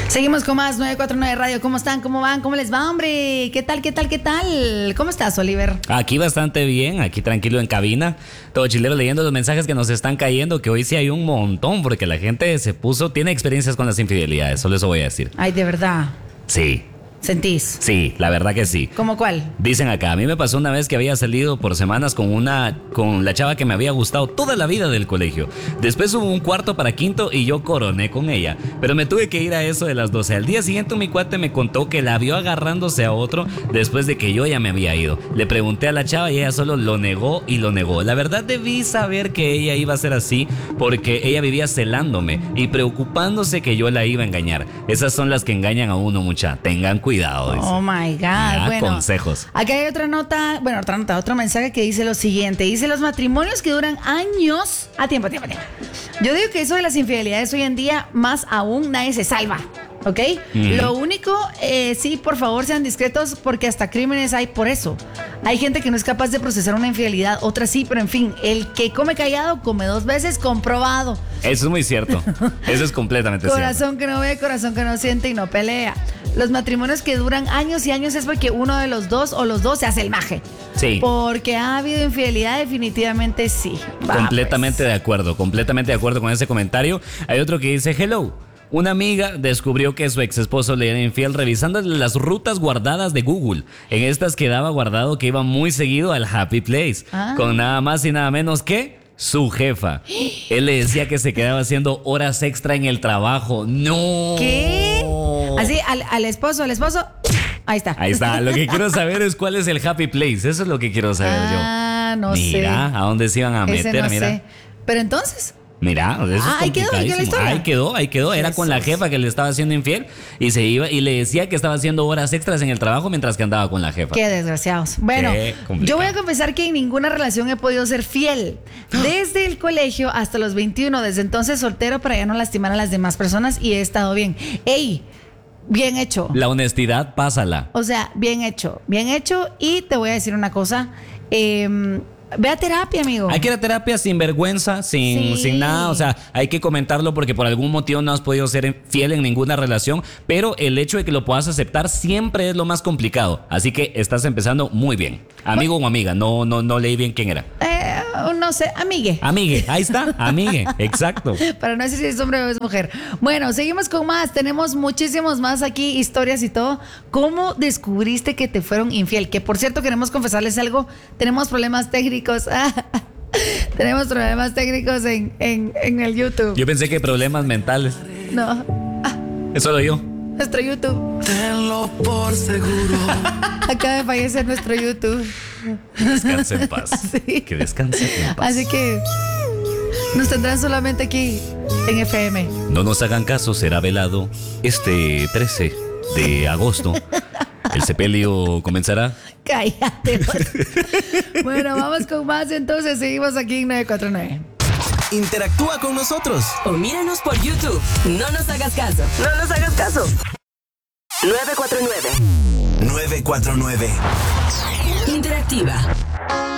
Seguimos con más 949 Radio. ¿Cómo están? ¿Cómo van? ¿Cómo les va, hombre? ¿Qué tal? ¿Cómo estás, Oliver? Aquí bastante bien, aquí tranquilo en cabina. Todo chilero leyendo los mensajes que nos están cayendo, que hoy sí hay un montón, porque la gente tiene experiencias con las infidelidades, solo eso voy a decir. Ay, ¿de verdad? Sí. ¿Sentís? Sí, la verdad que sí. ¿Cómo cuál? Dicen acá, a mí me pasó una vez que había salido por semanas con la chava que me había gustado toda la vida del colegio. Después hubo un cuarto para quinto y yo coroné con ella. Pero me tuve que ir a eso de las 12. Al día siguiente mi cuate me contó que la vio agarrándose a otro después de que yo ya me había ido. Le pregunté a la chava y ella solo lo negó y lo negó. La verdad debí saber que ella iba a ser así porque ella vivía celándome y preocupándose que yo la iba a engañar. Esas son las que engañan a uno, mucha. Tengan cuidado. Dice. Oh my God. Mira, bueno, consejos. Aquí hay otro mensaje que dice lo siguiente. Dice: los matrimonios que duran años. Tiempo. Yo digo que eso de las infidelidades hoy en día, más aún, nadie se salva. ¿Ok? Lo único, sí, por favor, sean discretos porque hasta crímenes hay por eso. Hay gente que no es capaz de procesar una infidelidad, otra sí, pero en fin, el que come callado come dos veces, comprobado. Eso es muy cierto. Eso es completamente cierto. Corazón que no ve, corazón que no siente y no pelea. Los matrimonios que duran años y años es porque uno de los dos o los dos se hace el maje. Sí. Porque ha habido infidelidad, definitivamente sí. Completamente de acuerdo con ese comentario. Hay otro que dice: hello. Una amiga descubrió que su ex esposo le era infiel revisando las rutas guardadas de Google. En estas quedaba guardado que iba muy seguido al Happy Place, con nada más y nada menos que su jefa. Él le decía que se quedaba haciendo horas extra en el trabajo. ¡No! ¿Qué? Así, al esposo. Ahí está. Lo que quiero saber es cuál es el Happy Place. Eso es lo que quiero saber yo. No sé. Mira, ¿a dónde se iban a meter? No Mira. sé. Pero entonces... Mira, eso es ahí quedó la historia. Ahí quedó. Era con la jefa que le estaba haciendo infiel y se iba y le decía que estaba haciendo horas extras en el trabajo mientras que andaba con la jefa. Qué desgraciados. Bueno, yo voy a confesar que en ninguna relación he podido ser fiel. Desde el colegio hasta los 21. Desde entonces soltero para ya no lastimar a las demás personas y he estado bien. ¡Ey! Bien hecho. La honestidad, pásala. O sea, bien hecho. Y te voy a decir una cosa. Ve a terapia, amigo. Hay que ir a terapia sin vergüenza, sin nada. O sea, hay que comentarlo porque por algún motivo no has podido ser fiel en ninguna relación. Pero el hecho de que lo puedas aceptar siempre es lo más complicado. Así que estás empezando muy bien. Amigo o amiga, no leí bien quién era. No sé, amigue, ahí está, amigue, exacto. Para no decir si es hombre o es mujer. Bueno, seguimos con más. Tenemos muchísimos más aquí, historias y todo. ¿Cómo descubriste que te fueron infiel? Que por cierto, queremos confesarles algo. Tenemos problemas técnicos. Tenemos problemas técnicos en el YouTube. Yo pensé que problemas mentales. No. Eso lo yo. Nuestro YouTube. Tenlo por seguro. Acaba de fallecer nuestro YouTube. Descanse en paz. Sí. Que descanse en paz. Así que nos tendrán solamente aquí en FM. No nos hagan caso, será velado este 13 de agosto. El sepelio comenzará. Cállate. Bueno, vamos con más. Entonces seguimos aquí en 949. Interactúa con nosotros o míranos por YouTube. No nos hagas caso. 949 949 Interactiva.